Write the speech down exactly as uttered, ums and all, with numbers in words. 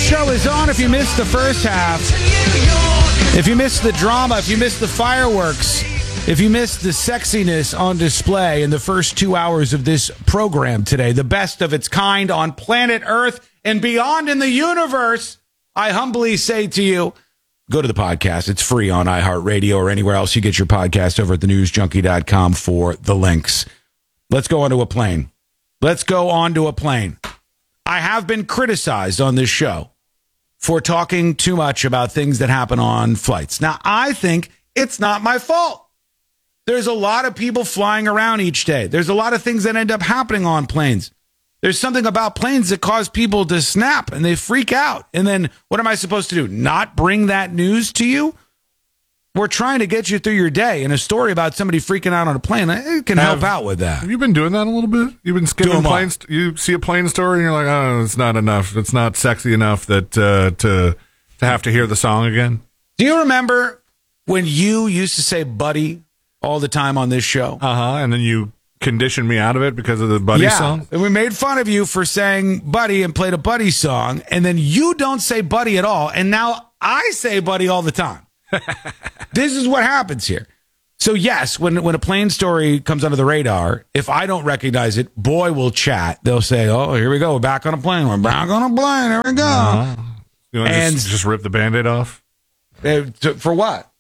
show is on. If you missed the first half, if you missed the drama, if you missed the fireworks, if you missed the sexiness on display in the first two hours of this program today, the best of its kind on planet Earth and beyond in the universe, I humbly say to you, go to the podcast. It's free on iHeartRadio or anywhere else you get your podcast, over at the news junkie dot com for the links. Let's go onto a plane. Let's go onto a plane. I have been criticized on this show for talking too much about things that happen on flights. Now, I think it's not my fault. There's a lot of people flying around each day. There's a lot of things that end up happening on planes. There's something about planes that cause people to snap and they freak out. And then what am I supposed to do? Not bring that news to you? We're trying to get you through your day, and a story about somebody freaking out on a plane, it can have, help out with that. Have you been doing that a little bit? You've been skipping planes. You see a plane story and you're like, oh, it's not enough. It's not sexy enough that uh, to to have to hear the song again. Do you remember when you used to say buddy all the time on this show? Uh-huh, and then you conditioned me out of it because of the buddy yeah, song? And we made fun of you for saying buddy and played a buddy song, and then you don't say buddy at all, and now I say buddy all the time. This is what happens here. So yes, when when a plane story comes under the radar, if I don't recognize it, boy will chat. They'll say, oh, here we go. We're back on a plane. We're back on a plane. Here we go. Uh-huh. You want to and just, just rip the Band-Aid off? Uh, to, for what?